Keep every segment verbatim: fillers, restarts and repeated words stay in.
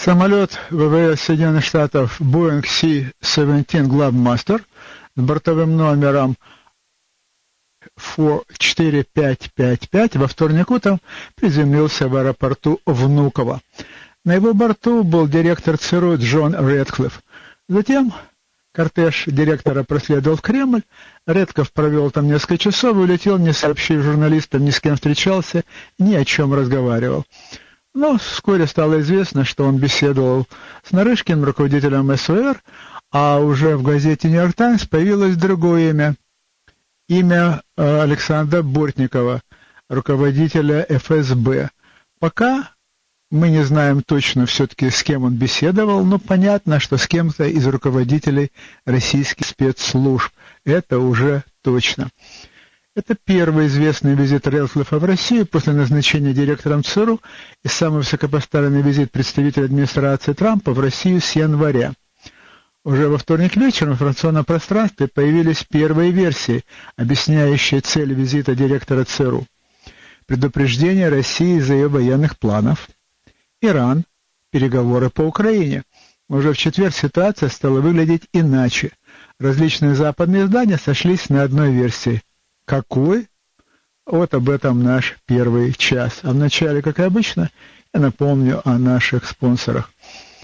Самолет ВВС Соединенных Штатов Boeing си семнадцать Globemaster с бортовым номером четыре пять пять пять во вторник утром приземлился в аэропорту Внуково. На его борту был директор ЦРУ Джон Рэдклифф. Затем кортеж директора проследовал в Кремль. Рэдклифф провел там несколько часов и улетел, не сообщив журналистам, ни с кем встречался, ни о чем разговаривал. Но вскоре стало известно, что он беседовал с Нарышкиным, руководителем СВР, а уже в газете «Нью-Йорк Таймс» появилось другое имя. Имя Александра Бортникова, руководителя эф эс бэ. Пока мы не знаем точно все-таки, с кем он беседовал, но понятно, что с кем-то из руководителей российских спецслужб. Это уже точно. Это первый известный визит Рэдклиффа в Россию после назначения директором ЦРУ и самый высокопоставленный визит представителя администрации Трампа в Россию с января. Уже во вторник вечером в информационном пространстве появились первые версии, объясняющие цель визита директора ЦРУ. Предупреждение России из-за ее военных планов. Иран. Переговоры по Украине. Уже в четверг ситуация стала выглядеть иначе. Различные западные издания сошлись на одной версии. Какой? Вот об этом наш первый час. А вначале, как и обычно, я напомню о наших спонсорах.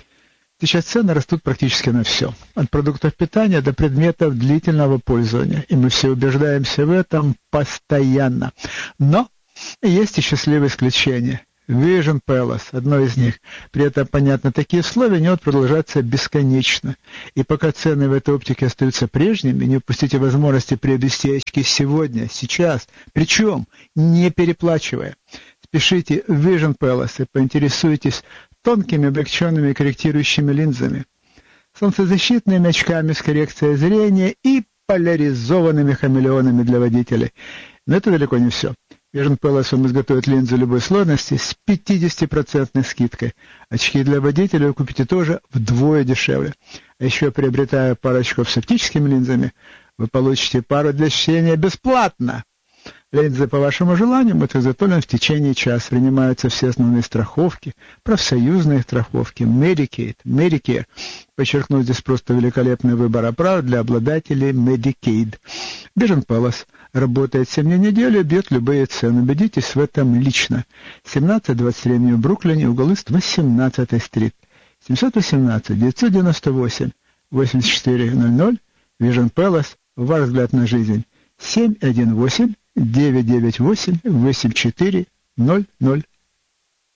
Сейчас цены растут практически на все. От продуктов питания до предметов длительного пользования. И мы все убеждаемся в этом постоянно. Но есть и счастливые исключения. Vision Palace, одно из них. При этом, понятно, такие условия не будут продолжаться бесконечно. И пока цены в этой оптике остаются прежними, не упустите возможности приобрести очки сегодня, сейчас, причем не переплачивая. Спешите в Vision Palace и поинтересуйтесь тонкими облегченными корректирующими линзами, солнцезащитными очками с коррекцией зрения и поляризованными хамелеонами для водителей. Но это далеко не все. Vision Palace вам изготовит линзы любой сложности с пятидесятипроцентной скидкой. Очки для водителя вы купите тоже вдвое дешевле. А еще, приобретая пару очков с оптическими линзами, вы получите пару для чтения бесплатно. Линзы по вашему желанию будут изготовлены в течение часа. Принимаются все основные страховки, профсоюзные страховки, Medicaid, Medicare. Подчеркну, здесь просто великолепный выбор оправ для обладателей Medicaid. Vision Palace работает семь дней в неделю и бьет любые цены. Убедитесь в этом лично. семнадцать двадцать три в Бруклине, угол Ист, восемнадцатая стрит. семьсот восемнадцать девятьсот девяносто восемь восемьдесят четыре ноль ноль. Vision Palace. Ваш взгляд на жизнь. семь один восемь девять девять восемь восемь четыре ноль ноль.